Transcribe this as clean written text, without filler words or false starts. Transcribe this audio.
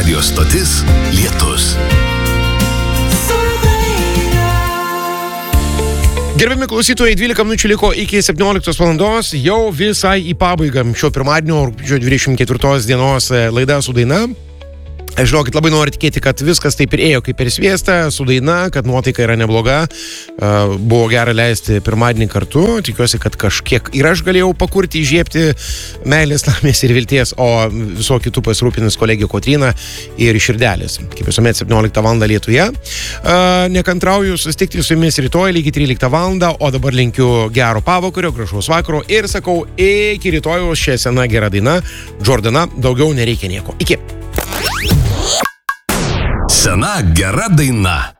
Radio stotis Lietus. Gerbiami klausytojai, 12 minučių liko iki 17 valandos, jau visai į pabaigą šio pirmadienio, rugpjūčio 24 dienos laida su daina. Aš žinokit, labai noriu tikėti, kad viskas taip ir ėjo kaip ir sviesta, su daina, kad nuotaika yra nebloga. Buvo gera leisti pirmadienį kartu, tikiuosi, kad kažkiek ir aš galėjau pakurti, įžiebti meilės, laimės ir vilties, o viso kitų pasirūpinus kolegė Kotryna ir širdelės. Kaip visuomet 17 val. Lietuje. Nekantrauju susitikti su jumis rytoj lygiai 13 val. O dabar linkiu gero pavakario, gražaus vakaro ir sakau, iki rytojaus šią seną gerą dainą. Jordana, daugiau nereikia nieko. Iki. Sena gera daina.